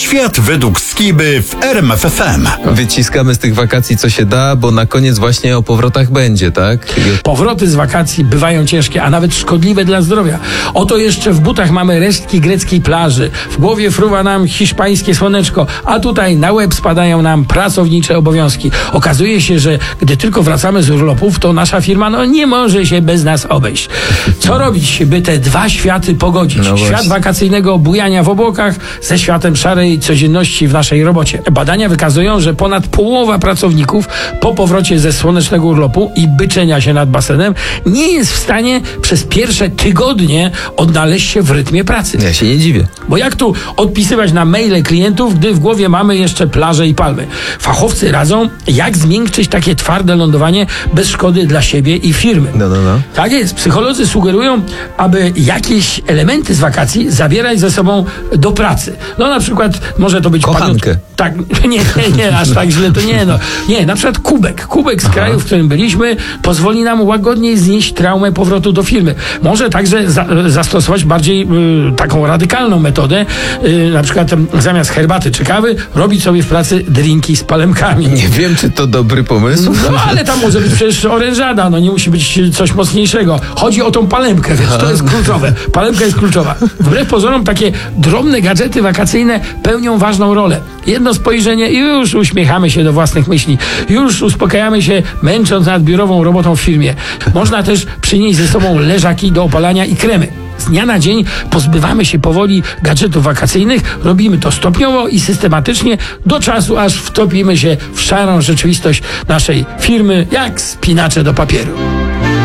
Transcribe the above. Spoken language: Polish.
Świat według Skiby w RMF FM. Wyciskamy z tych wakacji co się da, bo na koniec właśnie o powrotach będzie, tak? Powroty z wakacji bywają ciężkie, a nawet szkodliwe dla zdrowia. Oto jeszcze w butach mamy resztki greckiej plaży. W głowie fruwa nam hiszpańskie słoneczko, a tutaj na łeb spadają nam pracownicze obowiązki. Okazuje się, że gdy tylko wracamy z urlopów, to nasza firma nie może się bez nas obejść. Co robić, by te dwa światy pogodzić? Świat wakacyjnego bujania w obłokach ze światem szarej codzienności w naszej robocie. Badania wykazują, że ponad połowa pracowników po powrocie ze słonecznego urlopu i byczenia się nad basenem nie jest w stanie przez pierwsze tygodnie odnaleźć się w rytmie pracy. Ja się nie dziwię. Bo jak tu odpisywać na maile klientów, gdy w głowie mamy jeszcze plaże i palmy? Fachowcy radzą, jak zmiękczyć takie twarde lądowanie bez szkody dla siebie i firmy. Tak jest. Psycholodzy sugerują, aby jakieś elementy z wakacji zabierać ze sobą do pracy. Na przykład może to być kochankę. Tak, nie, aż tak źle to nie. Nie, na przykład kubek z kraju, w którym byliśmy, pozwoli nam łagodniej znieść traumę powrotu do firmy. Może także zastosować bardziej taką radykalną metodę, na przykład zamiast herbaty czy kawy, robić sobie w pracy drinki z palemkami. Nie wiem, czy to dobry pomysł. Ale tam może być przecież orężada, nie musi być coś mocniejszego. Chodzi o tą palemkę, więc to jest kluczowe. Palemka jest kluczowa. Wbrew pozorom takie drobne gadżety wakacyjne pełnią ważną rolę. Jedno spojrzenie i już uśmiechamy się do własnych myśli. Już uspokajamy się, męcząc nad biurową robotą w firmie. Można też przynieść ze sobą leżaki do opalania i kremy. Z dnia na dzień pozbywamy się powoli gadżetów wakacyjnych, robimy to stopniowo i systematycznie do czasu, aż wtopimy się w szarą rzeczywistość naszej firmy, jak spinacze do papieru.